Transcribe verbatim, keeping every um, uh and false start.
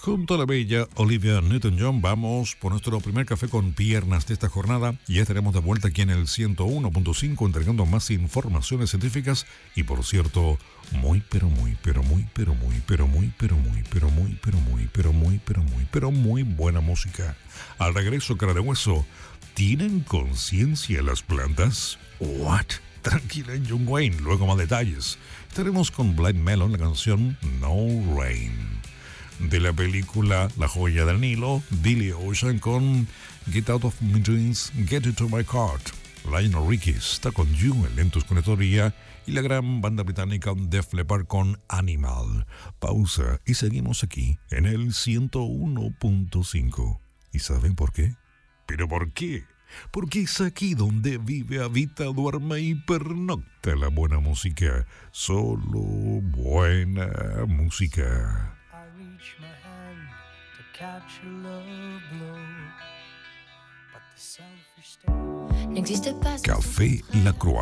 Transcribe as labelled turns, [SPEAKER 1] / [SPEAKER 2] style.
[SPEAKER 1] Junto a la bella Olivia Newton-John vamos por nuestro primer café con piernas de esta jornada y ya estaremos de vuelta aquí en el ciento uno punto cinco entregando más informaciones científicas y por cierto, muy pero muy pero muy pero muy pero muy pero muy pero muy pero muy pero muy pero muy pero muy buena música. Al regreso, cara de hueso, ¿tienen conciencia las plantas? What? Tranquila en John Wayne, luego más detalles. Estaremos con Blind Melon, la canción No Rain. De la película La joya del Nilo, Billy Ocean con Get Out of My Dreams, Get Into My Heart. Lionel Richie está con You, el Lentos con Historia, y la gran banda británica Def Leppard con Animal. Pausa y seguimos aquí en el ciento uno punto cinco. ¿Y saben por qué? ¿Pero por qué? Porque es aquí donde vive, habita, duerme y pernocta la buena música. Solo buena música.
[SPEAKER 2] My hand to catch a love blow, but the selfish
[SPEAKER 3] N'existe pas.
[SPEAKER 1] Café La Croix.